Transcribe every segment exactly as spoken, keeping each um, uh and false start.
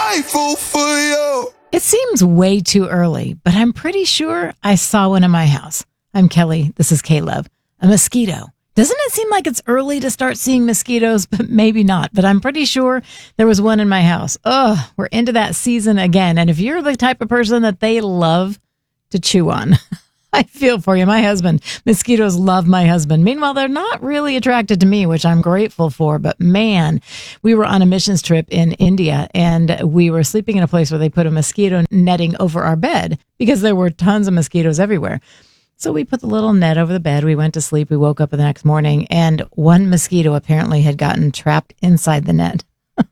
grateful for you. It seems way too early, but I'm pretty sure I saw one in my house. I'm Kelly. This is K-Love. A mosquito. Doesn't it seem like it's early to start seeing mosquitoes? But maybe not. But I'm pretty sure there was one in my house. Oh, we're into that season again. And if you're the type of person that they love to chew on, I feel for you. My husband, mosquitoes love my husband. Meanwhile, they're not really attracted to me, which I'm grateful for. But man, we were on a missions trip in India and we were sleeping in a place where they put a mosquito netting over our bed because there were tons of mosquitoes everywhere. So we put the little net over the bed. We went to sleep. We woke up the next morning and one mosquito apparently had gotten trapped inside the net.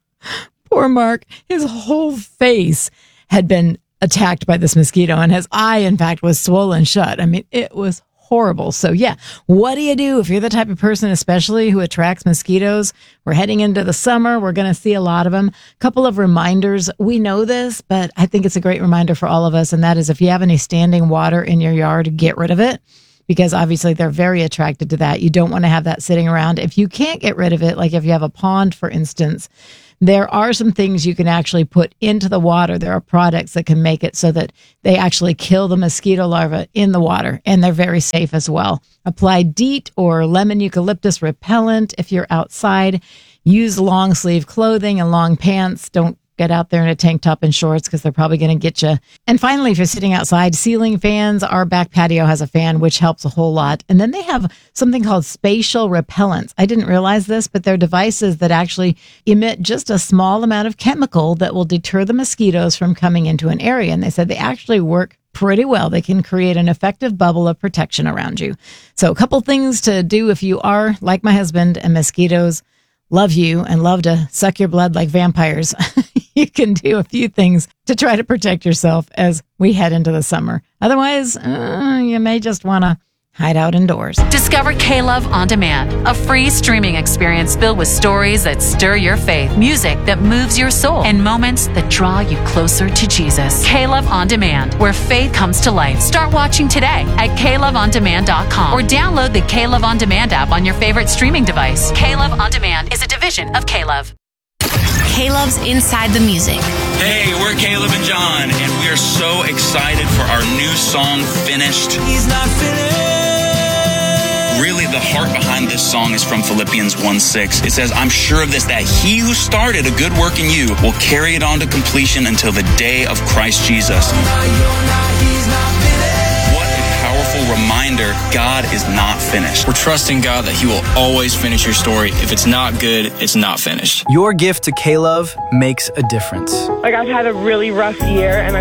Poor Mark, his whole face had been attacked by this mosquito and his eye, in fact, was swollen shut. I mean, it was horrible. So yeah, what do you do if you're the type of person, especially who attracts mosquitoes? We're heading into the summer. We're going to see a lot of them. A couple of reminders. We know this, but I think it's a great reminder for all of us. And that is if you have any standing water in your yard, get rid of it. Because obviously they're very attracted to that. You don't want to have that sitting around. If you can't get rid of it, like if you have a pond, for instance, there are some things you can actually put into the water. There are products that can make it so that they actually kill the mosquito larvae in the water, and they're very safe as well. Apply DEET or lemon eucalyptus repellent if you're outside. Use long sleeve clothing and long pants. Don't get out there in a tank top and shorts because they're probably going to get you. And finally, if you're sitting outside, ceiling fans. Our back patio has a fan, which helps a whole lot. And then they have something called spatial repellents. I didn't realize this, but they're devices that actually emit just a small amount of chemical that will deter the mosquitoes from coming into an area. And they said they actually work pretty well. They can create an effective bubble of protection around you. So a couple things to do if you are like my husband and mosquitoes love you and love to suck your blood like vampires. You can do a few things to try to protect yourself as we head into the summer. Otherwise, uh, you may just want to hide out indoors. Discover K-Love On Demand, a free streaming experience filled with stories that stir your faith, music that moves your soul, and moments that draw you closer to Jesus. K-Love On Demand, where faith comes to life. Start watching today at K Love On Demand dot com or download the K-Love On Demand app on your favorite streaming device. K-Love On Demand is a division of K-Love. K-Love's Inside the Music. Hey, we're Caleb and John, and we are so excited for our new song, Finished. He's not finished. Really, the heart behind this song is from Philippians one six. It says, I'm sure of this, that he who started a good work in you will carry it on to completion until the day of Christ Jesus. Reminder, God is not finished. We're trusting God that he will always finish your story. If it's not good, it's not finished. Your gift to K-Love makes a difference. Like, I've had a really rough year, and I